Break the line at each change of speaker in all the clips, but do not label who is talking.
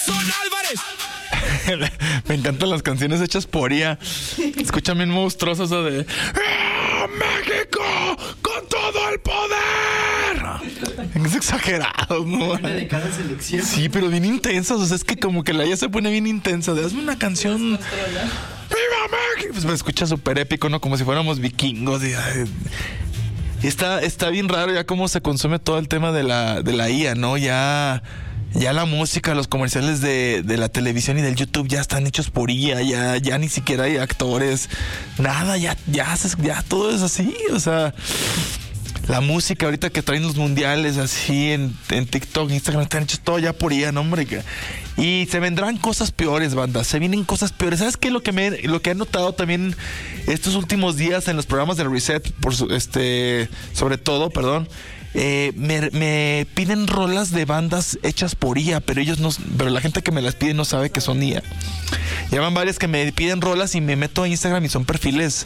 Edson Álvarez.
Me encantan las canciones hechas por IA. Escuchan bien monstruoso eso de México con todo el poder. Es exagerado, ¿no?
De cada selección.
Sí, pero bien intensas. O sea, es que como que la IA se pone bien intensa. De hazme una canción. ¡Viva México! Pues me escucha súper épico, ¿no? Como si fuéramos vikingos. Está bien raro ya cómo se consume todo el tema de la IA, ¿no? Ya la música, los comerciales de la televisión y del YouTube ya están hechos por IA, ya ni siquiera hay actores, nada, ya todo es así, o sea, la música ahorita que traen los mundiales así en TikTok, Instagram, están hechos todo ya por IA, ¿no, hombre? Y se vendrán cosas peores, banda, se vienen cosas peores. ¿Sabes qué? Lo que he notado también estos últimos días en los programas del Reset, sobre todo, perdón, me piden rolas de bandas hechas por IA, pero la gente que me las pide no sabe que son IA. Ya van varias que me piden rolas y me meto a Instagram y son perfiles,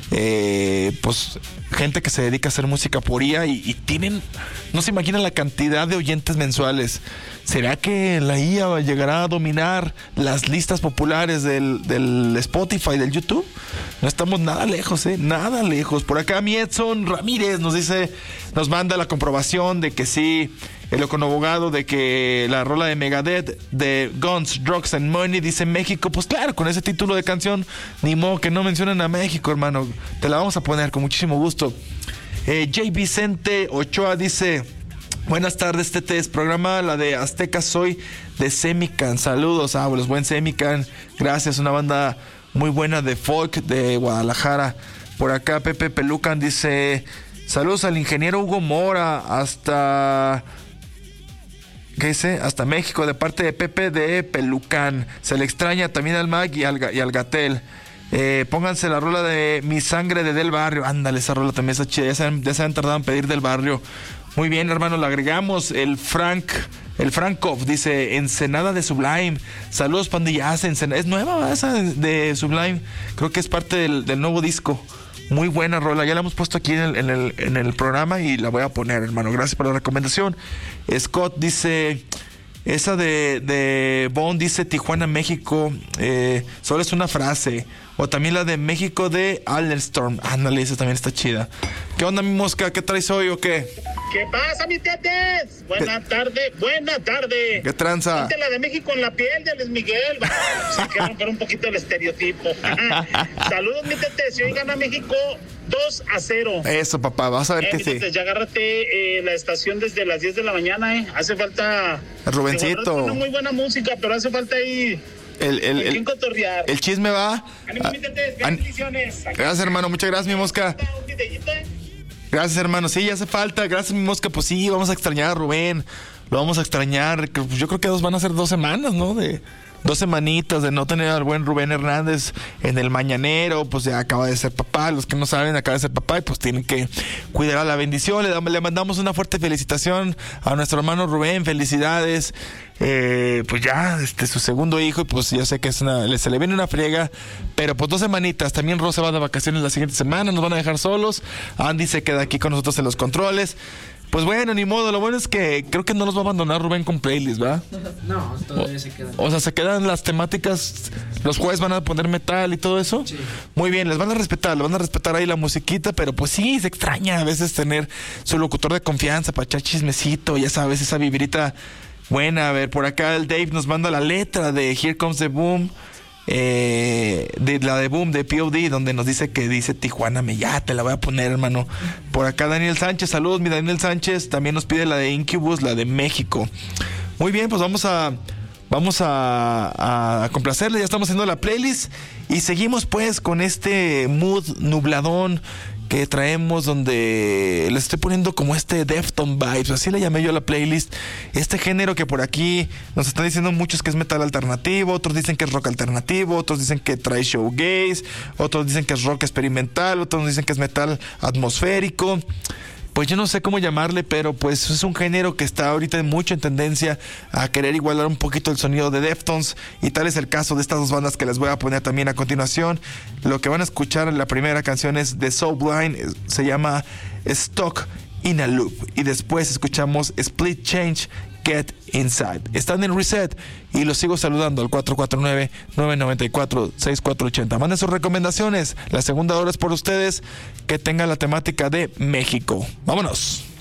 pues gente que se dedica a hacer música por IA y tienen, no se imaginan la cantidad de oyentes mensuales. ¿Será que la IA llegará a dominar las listas populares del Spotify, del YouTube? No estamos nada lejos, nada lejos. Por acá mi Edson Ramírez nos manda la comprobación de que sí, el abogado de que la rola de Megadeth de Guns, Drugs and Money dice México. Pues claro, con ese título de canción, ni modo que no mencionen a México, hermano. Te la vamos a poner con muchísimo gusto. J. Vicente Ochoa dice: buenas tardes, TTs. Programa la de Azteca, soy de Semican. Saludos, los buen Semican. Gracias, una banda muy buena de folk de Guadalajara. Por acá Pepe Pelucan dice: saludos al ingeniero Hugo Mora hasta... ¿qué dice? Hasta México, de parte de Pepe de Pelucan. Se le extraña también al Mag y al Gatel. Pónganse la rola de Mi Sangre de Del Barrio. Ándale, esa rola también está chida. Ya se han tardado en pedir Del Barrio. Muy bien, hermano, le agregamos el Frankov, dice Ensenada de Sublime. Saludos, pandillas. Es nueva esa de Sublime. Creo que es parte del nuevo disco. Muy buena rola, ya la hemos puesto aquí en el programa y la voy a poner, hermano. Gracias por la recomendación. Scott dice: esa de Bond dice Tijuana, México, solo es una frase. O también la de México de Allerstorm. Ándale, esa también está chida. ¿Qué onda, mi mosca? ¿Qué traes hoy o qué?
¿Qué pasa, mi tetes? Buena tarde.
¿Qué tranza?
Ponte la de México en la piel de Luis Miguel. Se quiere romper un poquito el estereotipo. Saludos, mi tetes. Y hoy gana México 2-0.
Eso, papá, vas a ver que sí.
Ya agárrate la estación desde las 10 de la mañana, Hace falta...
Rubencito.
Una muy buena música, pero hace falta ahí...
El chisme va.
Ánimo, mi tetes. Bendiciones.
Gracias, hermano. Muchas gracias, mi mosca. Gracias, hermano. Sí, ya hace falta. Gracias, mi mosca. Pues sí, vamos a extrañar a Rubén. Lo vamos a extrañar. Yo creo que van a ser 2 semanas, ¿no? 2 semanitas de no tener al buen Rubén Hernández en el mañanero. Pues ya acaba de ser papá. Los que no saben, acaba de ser papá y pues tienen que cuidar a la bendición. Le mandamos una fuerte felicitación a nuestro hermano Rubén. Felicidades. Pues ya su segundo hijo, y pues yo sé que se le viene una friega, pero pues 2 semanitas. También Rosa va de vacaciones la siguiente semana, nos van a dejar solos. Andy se queda aquí con nosotros en los controles. Pues bueno, ni modo. Lo bueno es que creo que no los va a abandonar Rubén con playlist, ¿va?
No, todavía se quedan.
O sea, se quedan las temáticas. Los jueves van a poner metal y todo eso.
Sí.
Muy bien, les van a respetar ahí la musiquita, pero pues sí, se extraña a veces tener su locutor de confianza para echar chismecito, ya sabes, esa vibrita buena. A ver, por acá el Dave nos manda la letra de Here Comes the Boom. De la de Boom de POD, donde nos dice que dice Tijuana, ya te la voy a poner, hermano. Por acá Daniel Sánchez, saludos, mi Daniel Sánchez. También nos pide la de Incubus, la de México. Muy bien, pues vamos a complacerle. Ya estamos haciendo la playlist y seguimos pues con este mood nubladón que traemos, donde les estoy poniendo como Defton vibes, así le llamé yo a la playlist. Este género que por aquí nos están diciendo muchos que es metal alternativo, otros dicen que es rock alternativo, otros dicen que trae showgaze, otros dicen que es rock experimental, otros dicen que es metal atmosférico. Pues yo no sé cómo llamarle, pero pues es un género que está ahorita mucho en tendencia a querer igualar un poquito el sonido de Deftones, y tal es el caso de estas 2 bandas que les voy a poner también a continuación. Lo que van a escuchar en la primera canción es de Sublime, se llama Stuck in a Loop, y después escuchamos Split Change Get Inside. Están en Reset y los sigo saludando al 449-994-6480. Manden sus recomendaciones. La segunda hora es por ustedes. Que tenga la temática de México. Vámonos.